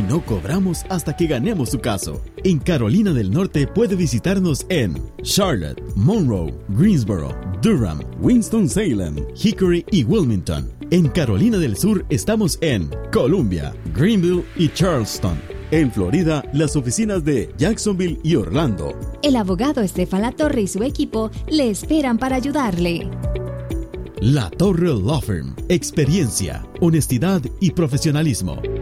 no cobramos hasta que ganemos su caso. En Carolina del Norte puede visitarnos en Charlotte, Monroe, Greensboro, Durham, Winston-Salem, Hickory y Wilmington. En Carolina del Sur estamos en Columbia, Greenville y Charleston. En Florida, las oficinas de Jacksonville y Orlando. El abogado Estefan Latorre y su equipo le esperan para ayudarle. La Torre Law Firm. Experiencia, honestidad y profesionalismo.